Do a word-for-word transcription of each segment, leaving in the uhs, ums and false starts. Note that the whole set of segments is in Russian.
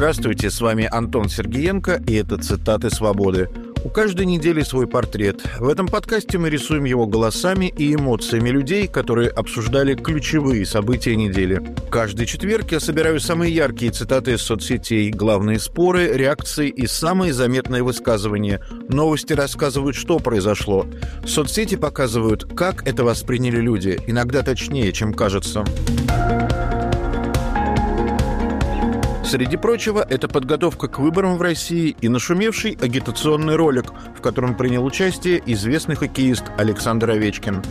Здравствуйте, с вами Антон Сергеенко, и это «Цитаты свободы». У каждой недели свой портрет. В этом подкасте мы рисуем его голосами и эмоциями людей, которые обсуждали ключевые события недели. Каждый четверг я собираю самые яркие цитаты из соцсетей, главные споры, реакции и самые заметные высказывания. Новости рассказывают, что произошло. Соцсети показывают, как это восприняли люди, иногда точнее, чем кажется. Среди прочего, это подготовка к выборам в России и нашумевший агитационный ролик, в котором принял участие известный хоккеист Александр Овечкин.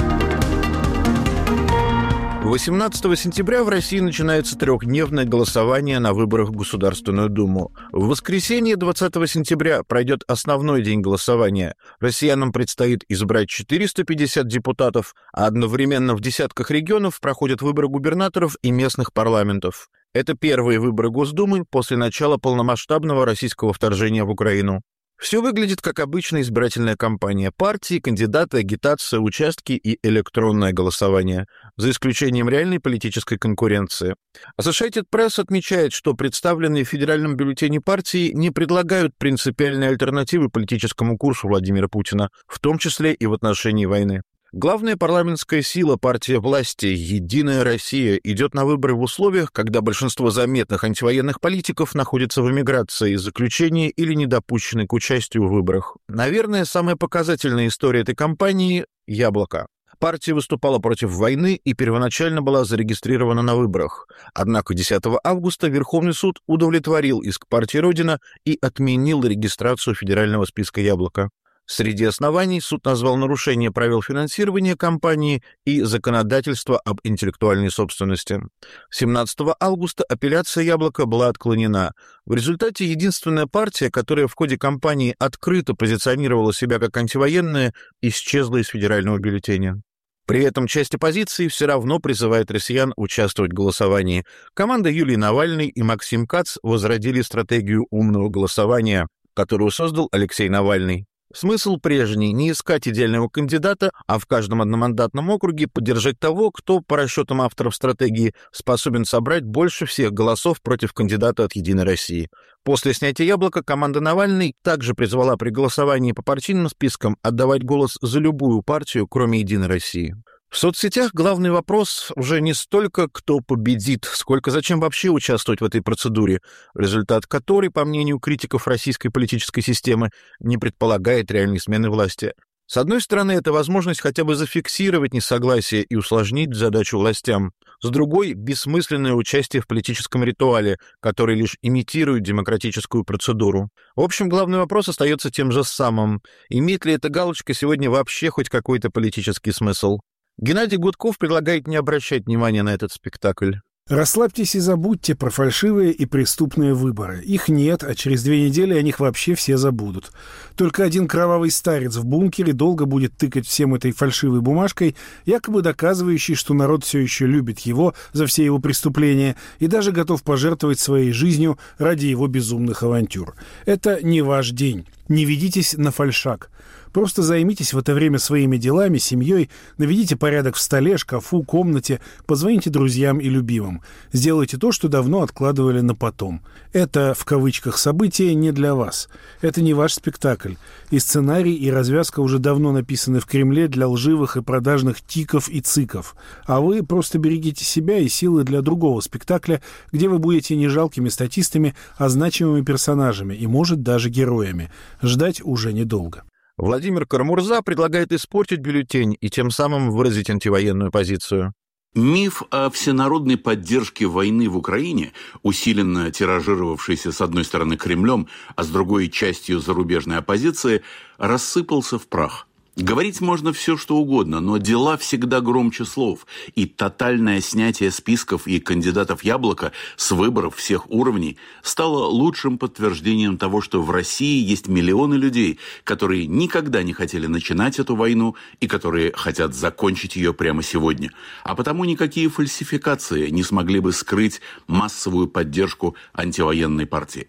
восемнадцатого сентября в России начинается трехдневное голосование на выборах в Государственную Думу. В воскресенье двадцатого сентября пройдет основной день голосования. Россиянам предстоит избрать четыреста пятьдесят депутатов, а одновременно в десятках регионов проходят выборы губернаторов и местных парламентов. Это первые выборы Госдумы после начала полномасштабного российского вторжения в Украину. Все выглядит как обычная избирательная кампания. Партии, кандидаты, агитация, участки и электронное голосование, за исключением реальной политической конкуренции. Associated Press отмечает, что представленные в федеральном бюллетене партии не предлагают принципиальной альтернативы политическому курсу Владимира Путина, в том числе и в отношении войны. Главная парламентская сила партия власти «Единая Россия» идет на выборы в условиях, когда большинство заметных антивоенных политиков находятся в эмиграции, заключении или недопущены к участию в выборах. Наверное, самая показательная история этой кампании – «Яблоко». Партия выступала против войны и первоначально была зарегистрирована на выборах. Однако десятого августа Верховный суд удовлетворил иск партии «Родина» и отменил регистрацию федерального списка «Яблоко». Среди оснований суд назвал нарушение правил финансирования кампании и законодательства об интеллектуальной собственности. семнадцатого августа апелляция «Яблоко» была отклонена. В результате единственная партия, которая в ходе кампании открыто позиционировала себя как антивоенная, исчезла из федерального бюллетеня. При этом часть оппозиции все равно призывает россиян участвовать в голосовании. Команда Юлии Навальной и Максим Кац возродили стратегию умного голосования, которую создал Алексей Навальный. Смысл прежний – не искать идеального кандидата, а в каждом одномандатном округе поддержать того, кто, по расчетам авторов стратегии, способен собрать больше всех голосов против кандидата от «Единой России». После снятия «Яблока» команда Навальной также призвала при голосовании по партийным спискам отдавать голос за любую партию, кроме «Единой России». В соцсетях главный вопрос уже не столько кто победит, сколько зачем вообще участвовать в этой процедуре, результат которой, по мнению критиков российской политической системы, не предполагает реальной смены власти. С одной стороны, это возможность хотя бы зафиксировать несогласие и усложнить задачу властям. С другой – бессмысленное участие в политическом ритуале, который лишь имитирует демократическую процедуру. В общем, главный вопрос остается тем же самым. Имеет ли эта галочка сегодня вообще хоть какой-то политический смысл? Геннадий Гудков предлагает не обращать внимания на этот спектакль. Расслабьтесь и забудьте про фальшивые и преступные выборы. Их нет, а через две недели о них вообще все забудут. Только один кровавый старец в бункере долго будет тыкать всем этой фальшивой бумажкой, якобы доказывающей, что народ все еще любит его за все его преступления и даже готов пожертвовать своей жизнью ради его безумных авантюр. Это не ваш день. Не ведитесь на фальшак. Просто займитесь в это время своими делами, семьей, наведите порядок в столе, шкафу, комнате, позвоните друзьям и любимым. Сделайте то, что давно откладывали на потом. Это, в кавычках, событие не для вас. Это не ваш спектакль. И сценарий, и развязка уже давно написаны в Кремле для лживых и продажных тиков и циков. А вы просто берегите себя и силы для другого спектакля, где вы будете не жалкими статистами, а значимыми персонажами и, может, даже героями. Ждать уже недолго. Владимир Карамурза предлагает испортить бюллетень и тем самым выразить антивоенную позицию. Миф о всенародной поддержке войны в Украине, усиленно тиражировавшийся с одной стороны Кремлем, а с другой частью зарубежной оппозиции, рассыпался в прах. Говорить можно все, что угодно, но дела всегда громче слов, и тотальное снятие списков и кандидатов «Яблока» с выборов всех уровней стало лучшим подтверждением того, что в России есть миллионы людей, которые никогда не хотели начинать эту войну и которые хотят закончить ее прямо сегодня. А потому никакие фальсификации не смогли бы скрыть массовую поддержку антивоенной партии.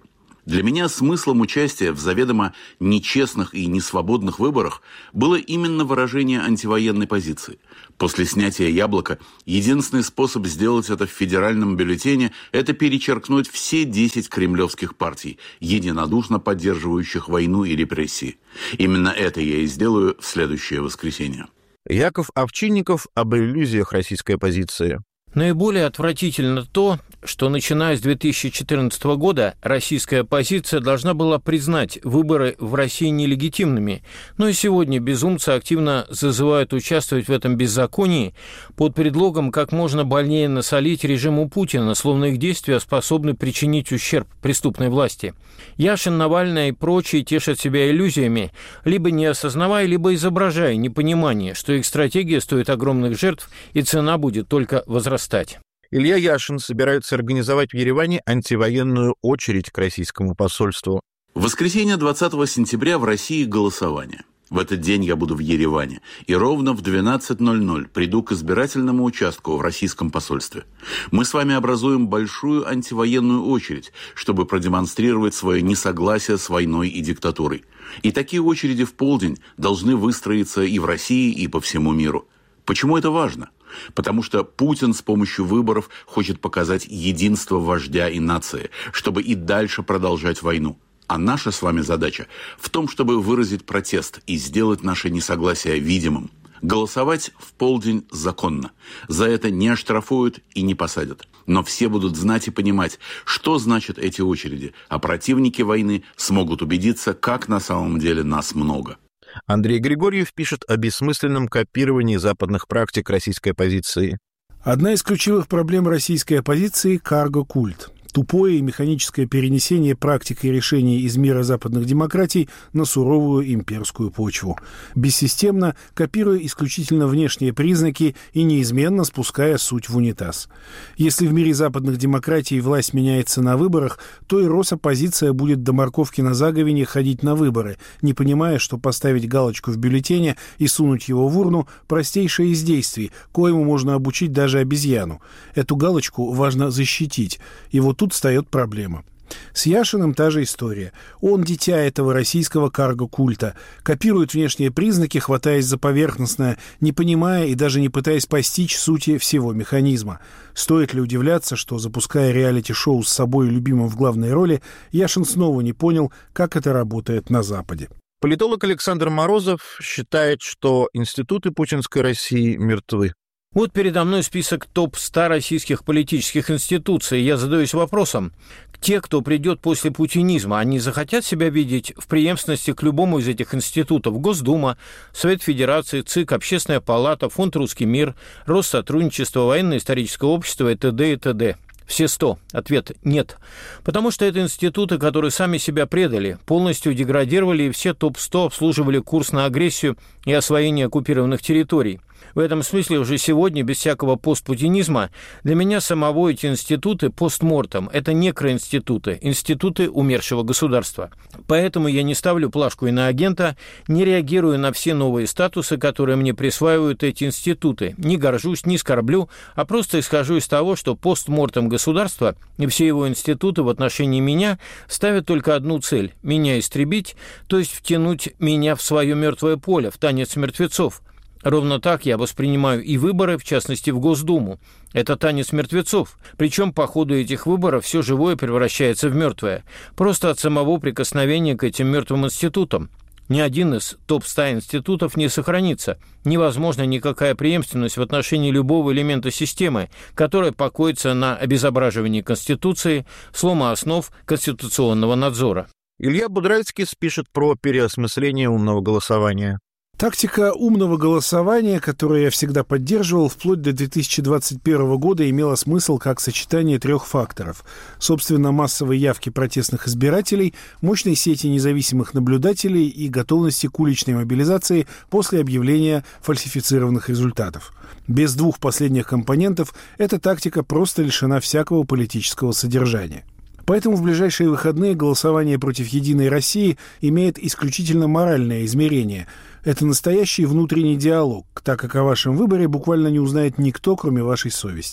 Для меня смыслом участия в заведомо нечестных и несвободных выборах было именно выражение антивоенной позиции. После снятия яблока единственный способ сделать это в федеральном бюллетене – это перечеркнуть все десять кремлевских партий, единодушно поддерживающих войну и репрессии. Именно это я и сделаю в следующее воскресенье. Яков Овчинников об иллюзиях российской оппозиции. Наиболее отвратительно то, что, начиная с две тысячи четырнадцатого года, российская оппозиция должна была признать выборы в России нелегитимными, но и сегодня безумцы активно зазывают участвовать в этом беззаконии под предлогом как можно больнее насолить режиму Путина, словно их действия способны причинить ущерб преступной власти. Яшин, Навальный и прочие тешат себя иллюзиями, либо не осознавая, либо изображая непонимание, что их стратегия стоит огромных жертв и цена будет только возрастать. Илья Яшин собирается организовать в Ереване антивоенную очередь к российскому посольству. В воскресенье двадцатого сентября в России голосование. В этот день я буду в Ереване, и ровно в двенадцать ноль ноль приду к избирательному участку в российском посольстве. Мы с вами образуем большую антивоенную очередь, чтобы продемонстрировать свое несогласие с войной и диктатурой. И такие очереди в полдень должны выстроиться и в России, и по всему миру. Почему это важно? Потому что Путин с помощью выборов хочет показать единство вождя и нации, чтобы и дальше продолжать войну. А наша с вами задача в том, чтобы выразить протест и сделать наше несогласие видимым. Голосовать в полдень законно. За это не оштрафуют и не посадят. Но все будут знать и понимать, что значат эти очереди, а противники войны смогут убедиться, как на самом деле нас много. Андрей Григорьев пишет о бессмысленном копировании западных практик российской оппозиции. Одна из ключевых проблем российской оппозиции – карго-культ. Тупое и механическое перенесение практик и решений из мира западных демократий на суровую имперскую почву, бессистемно копируя исключительно внешние признаки и неизменно спуская суть в унитаз. Если в мире западных демократий власть меняется на выборах, то и Росоппозиция будет до морковки на заговине ходить на выборы, не понимая, что поставить галочку в бюллетене и сунуть его в урну – простейшее из действий, коему можно обучить даже обезьяну. Эту галочку важно защитить, и вот тут встает проблема. С Яшиным та же история. Он дитя этого российского карго-культа, копирует внешние признаки, хватаясь за поверхностное, не понимая и даже не пытаясь постичь сути всего механизма. Стоит ли удивляться, что, запуская реалити-шоу с собой любимым в главной роли, Яшин снова не понял, как это работает на Западе. Политолог Александр Морозов считает, что институты путинской России мертвы. Вот передо мной список топ сто российских политических институций. Я задаюсь вопросом, те, кто придет после путинизма, они захотят себя видеть в преемственности к любому из этих институтов? Госдума, Совет Федерации, ЦИК, Общественная палата, Фонд «Русский мир», Россотрудничество, Военно-историческое общество и т.д. и т.д. Все сто. Ответ – нет. Потому что это институты, которые сами себя предали, полностью деградировали, и все топ сто обслуживали курс на агрессию и освоение оккупированных территорий. В этом смысле уже сегодня, без всякого постпутинизма, для меня самого эти институты постмортем – это некроинституты, институты умершего государства. Поэтому я не ставлю плашку иноагента, не реагирую на все новые статусы, которые мне присваивают эти институты, не горжусь, не скорблю, а просто исхожу из того, что постмортем государства и все его институты в отношении меня ставят только одну цель – меня истребить, то есть втянуть меня в свое мертвое поле, в танец мертвецов. Ровно так я воспринимаю и выборы, в частности, в Госдуму. Это танец мертвецов. Причем по ходу этих выборов все живое превращается в мертвое. Просто от самого прикосновения к этим мертвым институтам. Ни один из топ сто институтов не сохранится. Невозможна никакая преемственность в отношении любого элемента системы, которая покоится на обезображивании Конституции, слома основ конституционного надзора. Илья Будральский пишет про переосмысление умного голосования. Тактика умного голосования, которую я всегда поддерживал, вплоть до две тысячи двадцать первого года имела смысл как сочетание трех факторов. Собственно, массовой явки протестных избирателей, мощной сети независимых наблюдателей и готовности к уличной мобилизации после объявления фальсифицированных результатов. Без двух последних компонентов эта тактика просто лишена всякого политического содержания. Поэтому в ближайшие выходные голосование против «Единой России» имеет исключительно моральное измерение. Это настоящий внутренний диалог, так как о вашем выборе буквально не узнает никто, кроме вашей совести.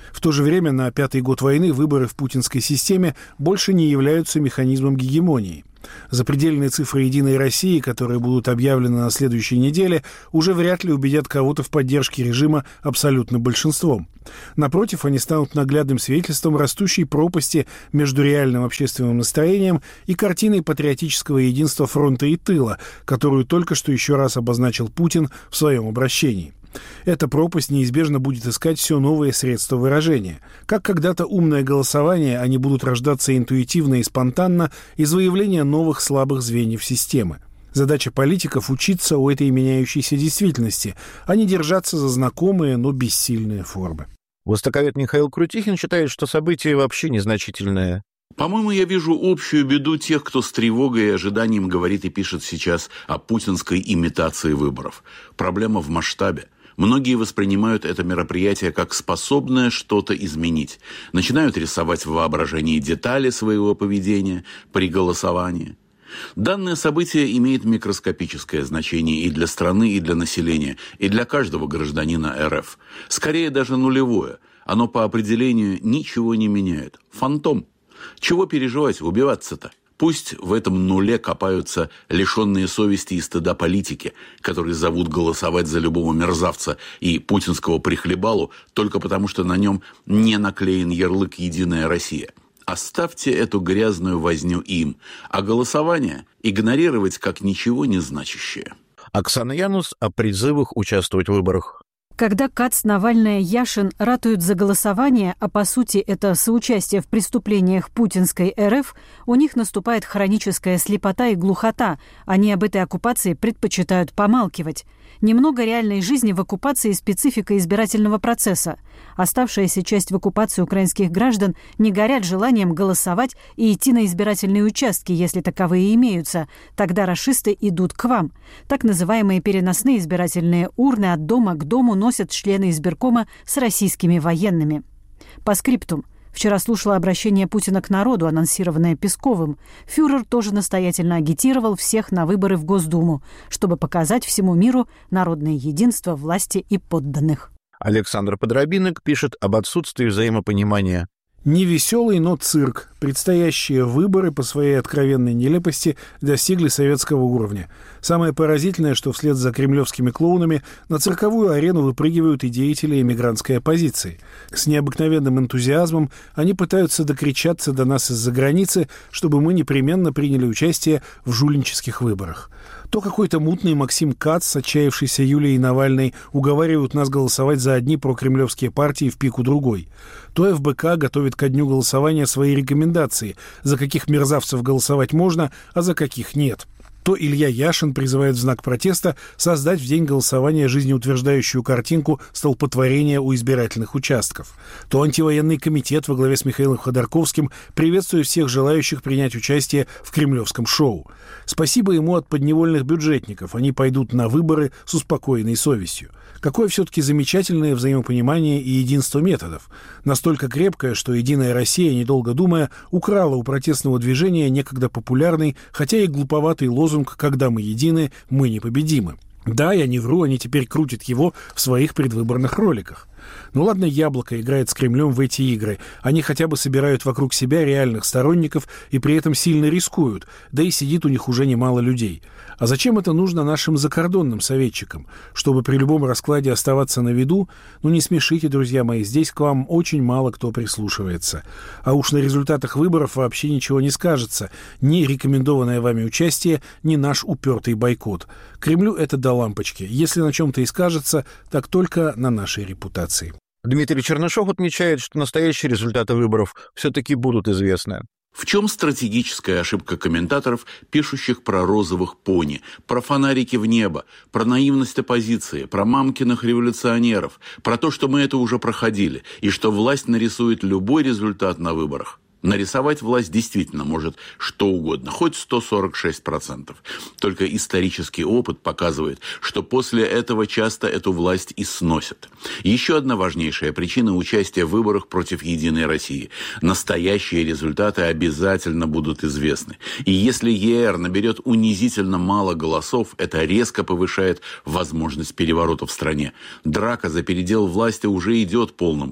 В то же время на пятый год войны выборы в путинской системе больше не являются механизмом гегемонии. Запредельные цифры «Единой России», которые будут объявлены на следующей неделе, уже вряд ли убедят кого-то в поддержке режима абсолютным большинством. Напротив, они станут наглядным свидетельством растущей пропасти между реальным общественным настроением и картиной патриотического единства фронта и тыла, которую только что еще раз обозначил Путин в своем обращении. Эта пропасть неизбежно будет искать все новые средства выражения. Как когда-то умное голосование, они будут рождаться интуитивно и спонтанно из выявления новых слабых звеньев системы. Задача политиков – учиться у этой меняющейся действительности, а не держаться за знакомые, но бессильные формы. Востоковед Михаил Крутихин считает, что событие вообще незначительное. По-моему, я вижу общую беду тех, кто с тревогой и ожиданием говорит и пишет сейчас о путинской имитации выборов. Проблема в масштабе. Многие воспринимают это мероприятие как способное что-то изменить. Начинают рисовать в воображении детали своего поведения при голосовании. Данное событие имеет микроскопическое значение и для страны, и для населения, и для каждого гражданина РФ. Скорее даже нулевое. Оно по определению ничего не меняет. Фантом. Чего переживать, убиваться-то? Пусть в этом нуле копаются лишенные совести и стыда политики, которые зовут голосовать за любого мерзавца и путинского прихлебалу только потому, что на нем не наклеен ярлык «Единая Россия». Оставьте эту грязную возню им, а голосование игнорировать как ничего не значащее. Оксана Янус о призывах участвовать в выборах. Когда Кац, Навальная, Яшин ратуют за голосование, а по сути это соучастие в преступлениях путинской РФ, у них наступает хроническая слепота и глухота. Они об этой оккупации предпочитают помалкивать. Немного реальной жизни в оккупации и специфика избирательного процесса. Оставшаяся часть в оккупации украинских граждан не горят желанием голосовать и идти на избирательные участки, если таковые имеются. Тогда рашисты идут к вам. Так называемые переносные избирательные урны от дома к дому носят члены избиркома с российскими военными. По скриптум. Вчера слушала обращение Путина к народу, анонсированное Песковым. Фюрер тоже настоятельно агитировал всех на выборы в Госдуму, чтобы показать всему миру народное единство власти и подданных. Александр Подробинок пишет об отсутствии взаимопонимания. Невеселый, но цирк. Предстоящие выборы по своей откровенной нелепости достигли советского уровня. Самое поразительное, что вслед за кремлевскими клоунами на цирковую арену выпрыгивают и деятели эмигрантской оппозиции. С необыкновенным энтузиазмом они пытаются докричаться до нас из-за границы, чтобы мы непременно приняли участие в жульнических выборах. То какой-то мутный Максим Кац с отчаявшейся Юлией Навальной уговаривают нас голосовать за одни прокремлевские партии в пику другой. То эф бэ ка готовит ко дню голосования свои рекомендации, за каких мерзавцев голосовать можно, а за каких нет. То Илья Яшин призывает в знак протеста создать в день голосования жизнеутверждающую картинку столпотворения у избирательных участков. То антивоенный комитет во главе с Михаилом Ходорковским приветствует всех желающих принять участие в кремлевском шоу. Спасибо ему от подневольных бюджетников, они пойдут на выборы с успокоенной совестью. Какое все-таки замечательное взаимопонимание и единство методов. Настолько крепкое, что «Единая Россия», недолго думая, украла у протестного движения некогда популярный, хотя и глуповатый лозунг «Когда мы едины, мы непобедимы». Да, я не вру, они теперь крутят его в своих предвыборных роликах. Ну ладно, Яблоко играет с Кремлем в эти игры. Они хотя бы собирают вокруг себя реальных сторонников и при этом сильно рискуют, да и сидит у них уже немало людей. А зачем это нужно нашим закордонным советчикам? Чтобы при любом раскладе оставаться на виду? Ну не смешите, друзья мои, здесь к вам очень мало кто прислушивается. А уж на результатах выборов вообще ничего не скажется. Ни рекомендованное вами участие, ни наш упертый бойкот. Кремлю это до лампочки. Если на чем-то и скажется, так только на нашей репутации. Дмитрий Чернышов отмечает, что настоящие результаты выборов все-таки будут известны. В чем стратегическая ошибка комментаторов, пишущих про розовых пони, про фонарики в небо, про наивность оппозиции, про мамкиных революционеров, про то, что мы это уже проходили, и что власть нарисует любой результат на выборах? Нарисовать власть действительно может что угодно, хоть сто сорок шесть процентов. Только исторический опыт показывает, что после этого часто эту власть и сносят. Еще одна важнейшая причина участия в выборах против «Единой России». Настоящие результаты обязательно будут известны. И если е эр наберет унизительно мало голосов, это резко повышает возможность переворота в стране. Драка за передел власти уже идет полным ходом.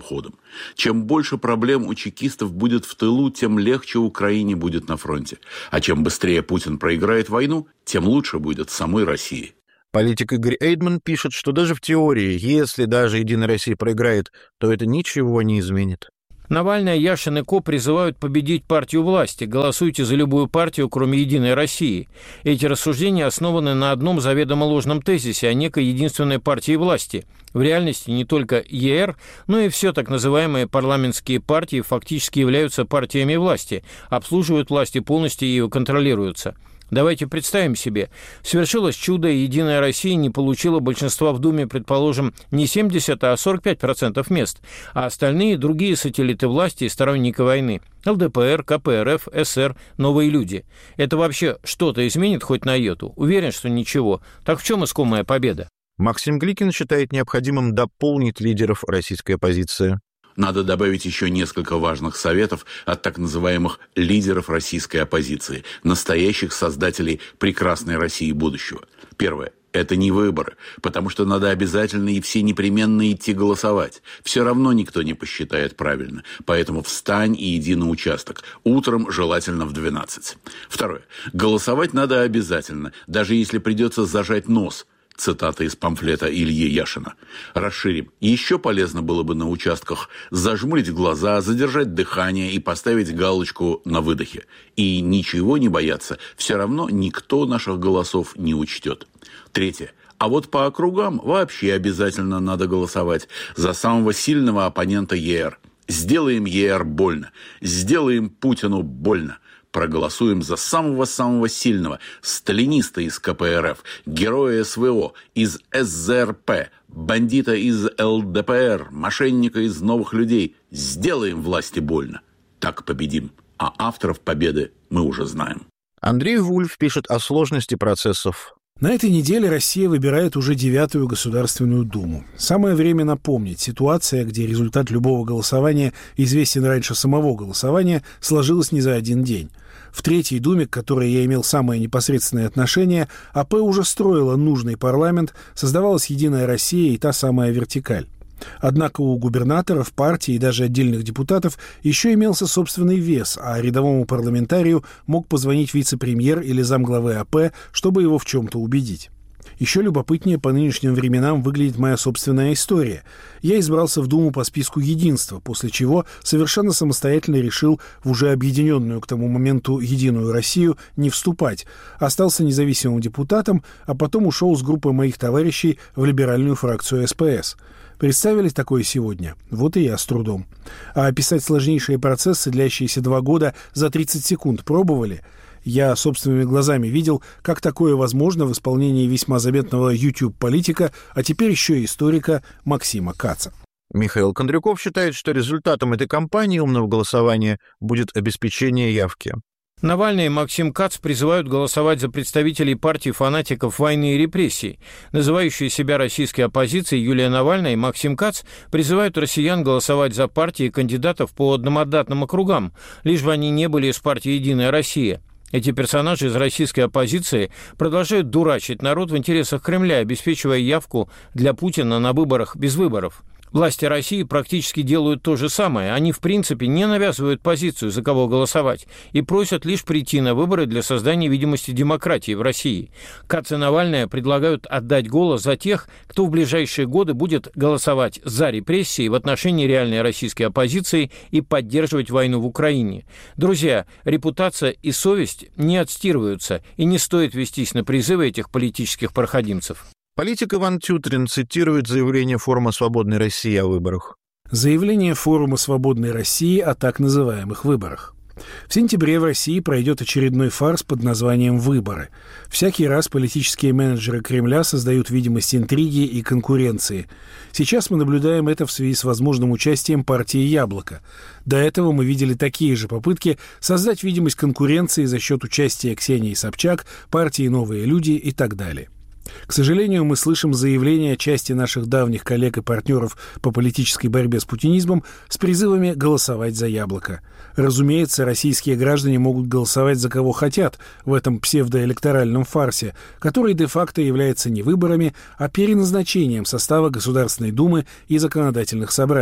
Чем больше проблем у чекистов будет в тылу, тем легче Украине будет на фронте. А чем быстрее Путин проиграет войну, тем лучше будет самой России. Политик Игорь Эйдман пишет, что даже в теории, если даже «Единая Россия» проиграет, то это ничего не изменит. Навальный, Яшин и Ко призывают победить партию власти. Голосуйте за любую партию, кроме «Единой России». Эти рассуждения основаны на одном заведомо ложном тезисе о некой единственной партии власти. В реальности не только ЕР, но и все так называемые парламентские партии фактически являются партиями власти, обслуживают власть и полностью ею контролируются. Давайте представим себе, свершилось чудо, и «Единая Россия» не получила большинства в Думе, предположим, не семьдесят, а сорок пять процентов мест, а остальные другие сателлиты власти и сторонники войны – ЛДПР, КПРФ, СР, новые люди. Это вообще что-то изменит хоть на йоту? Уверен, что ничего. Так в чем искомая победа? Максим Гликин считает необходимым дополнить лидеров российской оппозиции. Надо добавить еще несколько важных советов от так называемых лидеров российской оппозиции, настоящих создателей прекрасной России будущего. Первое. Это не выборы, потому что надо обязательно и все непременно идти голосовать. Все равно никто не посчитает правильно, поэтому встань и иди на участок. Утром желательно в двенадцать. Второе. Голосовать надо обязательно, даже если придется зажать нос. Цитата из памфлета Ильи Яшина. Расширим. Еще полезно было бы на участках зажмурить глаза, задержать дыхание и поставить галочку на выдохе. И ничего не бояться, все равно никто наших голосов не учтет. Третье. А вот по округам вообще обязательно надо голосовать за самого сильного оппонента ЕР. Сделаем ЕР больно. Сделаем Путину больно. Проголосуем за самого-самого сильного, сталиниста из КПРФ, героя СВО, из СЗРП, бандита из ЛДПР, мошенника из новых людей. Сделаем власти больно. Так победим. А авторов победы мы уже знаем. Андрей Вульф пишет о сложности процессов. На этой неделе Россия выбирает уже девятую Государственную Думу. Самое время напомнить, ситуация, где результат любого голосования известен раньше самого голосования, сложилась не за один день. В Третьей Думе, к которой я имел самое непосредственное отношение, АП уже строила нужный парламент, создавалась «Единая Россия» и та самая вертикаль. Однако у губернаторов, партий и даже отдельных депутатов еще имелся собственный вес, а рядовому парламентарию мог позвонить вице-премьер или замглавы АП, чтобы его в чем-то убедить. Еще любопытнее по нынешним временам выглядит моя собственная история. Я избрался в Думу по списку единства, после чего совершенно самостоятельно решил в уже объединенную к тому моменту «Единую Россию» не вступать, остался независимым депутатом, а потом ушел с группой моих товарищей в либеральную фракцию СПС. Представили такое сегодня? Вот и я с трудом. А описать сложнейшие процессы, длящиеся два года, за тридцать секунд пробовали? Я собственными глазами видел, как такое возможно в исполнении весьма заметного YouTube-политика, а теперь еще и историка Максима Каца. Михаил Кондрюков считает, что результатом этой кампании умного голосования будет обеспечение явки. Навальный и Максим Кац призывают голосовать за представителей партии фанатиков войны и репрессий. Называющие себя российской оппозицией Юлия Навальная и Максим Кац призывают россиян голосовать за партии кандидатов по одномандатным округам, лишь бы они не были из партии «Единая Россия». Эти персонажи из российской оппозиции продолжают дурачить народ в интересах Кремля, обеспечивая явку для Путина на выборах без выборов. Власти России практически делают то же самое. Они, в принципе, не навязывают позицию, за кого голосовать, и просят лишь прийти на выборы для создания видимости демократии в России. Кац и Навальная предлагают отдать голос за тех, кто в ближайшие годы будет голосовать за репрессии в отношении реальной российской оппозиции и поддерживать войну в Украине. Друзья, репутация и совесть не отстирываются, и не стоит вестись на призывы этих политических проходимцев. Политик Иван Тютрин цитирует заявление Форума «Свободной России» о выборах. Заявление Форума «Свободной России» о так называемых выборах. В сентябре в России пройдет очередной фарс под названием «Выборы». Всякий раз политические менеджеры Кремля создают видимость интриги и конкуренции. Сейчас мы наблюдаем это в связи с возможным участием партии «Яблоко». До этого мы видели такие же попытки создать видимость конкуренции за счет участия Ксении Собчак, партии «Новые люди» и так далее. К сожалению, мы слышим заявления части наших давних коллег и партнеров по политической борьбе с путинизмом с призывами голосовать за «Яблоко». Разумеется, российские граждане могут голосовать за кого хотят в этом псевдоэлекторальном фарсе, который де-факто является не выборами, а переназначением состава Государственной Думы и законодательных собраний.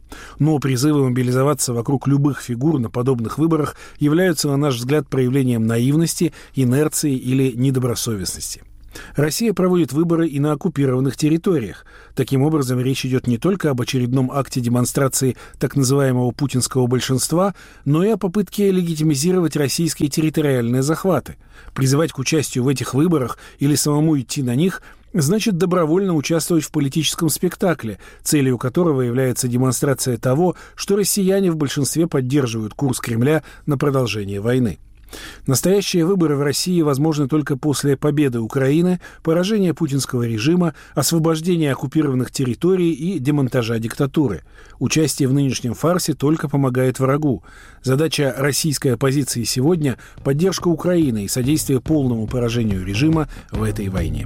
Но призывы мобилизоваться вокруг любых фигур на подобных выборах являются, на наш взгляд, проявлением наивности, инерции или недобросовестности. Россия проводит выборы и на оккупированных территориях. Таким образом, речь идет не только об очередном акте демонстрации так называемого путинского большинства, но и о попытке легитимизировать российские территориальные захваты. Призывать к участию в этих выборах или самому идти на них значит добровольно участвовать в политическом спектакле, целью которого является демонстрация того, что россияне в большинстве поддерживают курс Кремля на продолжение войны. Настоящие выборы в России возможны только после победы Украины, поражения путинского режима, освобождения оккупированных территорий и демонтажа диктатуры. Участие в нынешнем фарсе только помогает врагу. Задача российской оппозиции сегодня – поддержка Украины и содействие полному поражению режима в этой войне.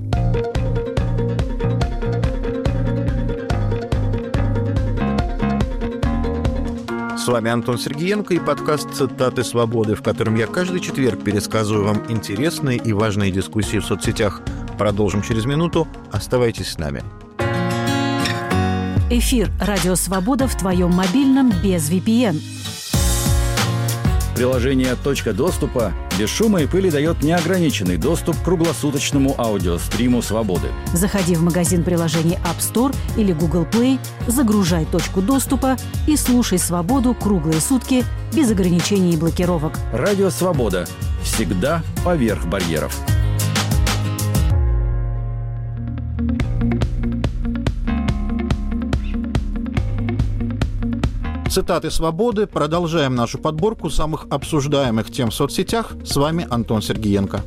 С вами Антон Сергеенко и подкаст «Цитаты свободы», в котором я каждый четверг пересказываю вам интересные и важные дискуссии в соцсетях. Продолжим через минуту. Оставайтесь с нами. Эфир «Радио Свобода» в твоем мобильном без ви пи эн. Приложение «Точка доступа» без шума и пыли дает неограниченный доступ к круглосуточному аудиостриму «Свободы». Заходи в магазин приложений App Store или Google Play, загружай «Точку доступа» и слушай «Свободу» круглые сутки без ограничений и блокировок. Радио «Свобода». Всегда поверх барьеров. Цитаты свободы. Продолжаем нашу подборку самых обсуждаемых тем в соцсетях. С вами Антон Сергеенко.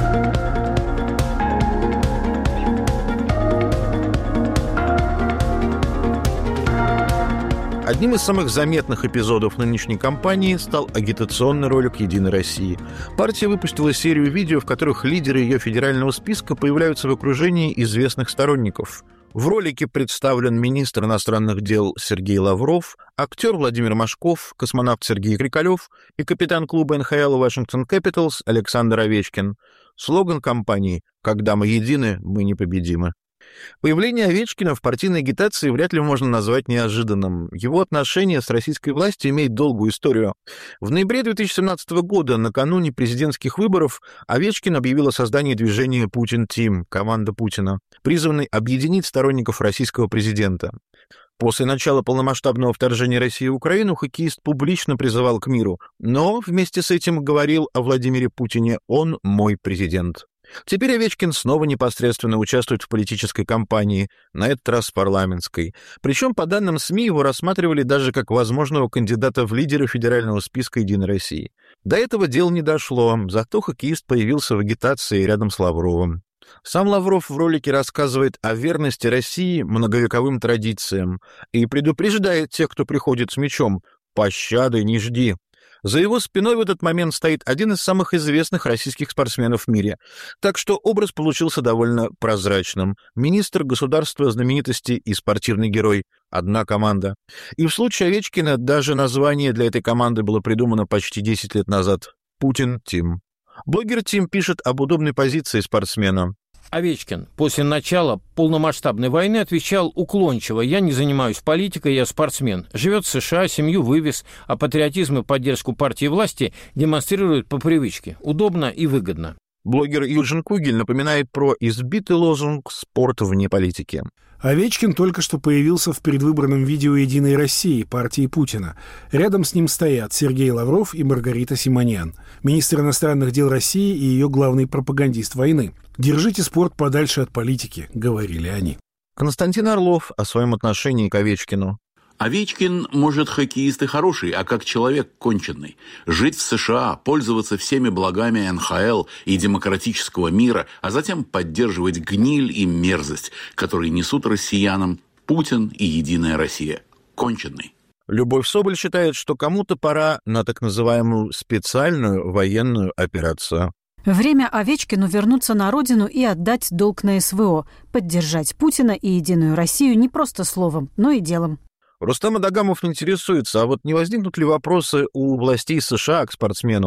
Одним из самых заметных эпизодов нынешней кампании стал агитационный ролик «Единой России». Партия выпустила серию видео, в которых лидеры ее федерального списка появляются в окружении известных сторонников. В ролике представлен министр иностранных дел Сергей Лавров, актер Владимир Машков, космонавт Сергей Крикалев и капитан клуба эн ха эл Washington Capitals Александр Овечкин. Слоган кампании «Когда мы едины, мы непобедимы». Появление Овечкина в партийной агитации вряд ли можно назвать неожиданным. Его отношения с российской властью имеют долгую историю. В ноябре две тысячи семнадцатого года, накануне президентских выборов, Овечкин объявил о создании движения «Путин-Тим» — команда Путина, призванной объединить сторонников российского президента. После начала полномасштабного вторжения России в Украину хоккеист публично призывал к миру, но вместе с этим говорил о Владимире Путине: «Он мой президент». Теперь Овечкин снова непосредственно участвует в политической кампании, на этот раз парламентской. Причем, по данным СМИ, его рассматривали даже как возможного кандидата в лидеры федерального списка «Единой России». До этого дела не дошло, зато хоккеист появился в агитации рядом с Лавровым. Сам Лавров в ролике рассказывает о верности России многовековым традициям и предупреждает тех, кто приходит с мечом: «Пощады не жди». За его спиной в этот момент стоит один из самых известных российских спортсменов в мире. Так что образ получился довольно прозрачным. Министр государства, знаменитости и спортивный герой. Одна команда. И в случае Овечкина даже название для этой команды было придумано почти десять лет назад. «Путин-Тим». Блогер Тим пишет об удобной позиции спортсмена. Овечкин после начала полномасштабной войны отвечал уклончиво: «Я не занимаюсь политикой, я спортсмен. Живет в США, семью вывез, а патриотизм и поддержку партии власти демонстрирует по привычке. Удобно и выгодно». Блогер Юджин Кугель напоминает про избитый лозунг «Спорт вне политики». Овечкин только что появился в предвыборном видео «Единой России» партии Путина. Рядом с ним стоят Сергей Лавров и Маргарита Симоньян, министр иностранных дел России и ее главный пропагандист войны. «Держите спорт подальше от политики», — говорили они. Константин Орлов о своем отношении к Овечкину. Овечкин, может, хоккеист и хороший, а как человек конченый. Жить в США, пользоваться всеми благами эн ха эл и демократического мира, а затем поддерживать гниль и мерзость, которые несут россиянам Путин и Единая Россия. Конченый. Любовь Соболь считает, что кому-то пора на так называемую специальную военную операцию. Время Овечкину вернуться на родину и отдать долг на эс вэ о, поддержать Путина и Единую Россию не просто словом, но и делом. Рустам Адагамов интересуется, а вот не возникнут ли вопросы у властей США к спортсмену?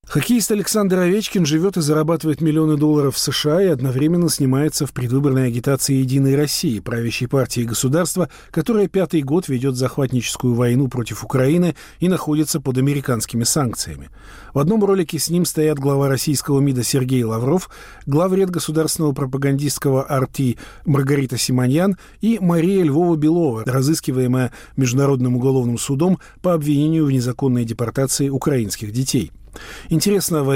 Хоккеист Александр Овечкин живет и зарабатывает миллионы долларов в США и одновременно снимается в предвыборной агитации «Единой России», правящей партии государства, которая пятый год ведет захватническую войну против Украины и находится под американскими санкциями. В одном ролике с ним стоят глава российского МИДа Сергей Лавров, главред государственного пропагандистского эр тэ Маргарита Симоньян и Мария Львова-Белова, разыскиваемая Международным уголовным судом по обвинению в незаконной депортации украинских детей. Интересно,